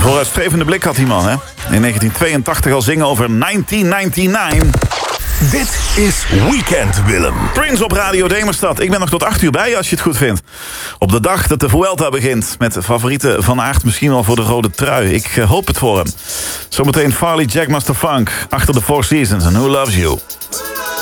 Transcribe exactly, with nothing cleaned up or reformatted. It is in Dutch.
Vooruitstrevende blik had die man, hè? In negentien tweeëntachtig al zingen over negentien negenennegentig. Dit is Weekend Willem. Prince op Radio Demerstad. Ik ben nog tot acht uur bij als je het goed vindt. Op de dag dat de Vuelta begint. Met de favoriete Van Aert misschien wel voor de rode trui. Ik uh, hoop het voor hem. Zometeen Farley Jack Master Funk. Achter de Four Seasons en Who Loves You.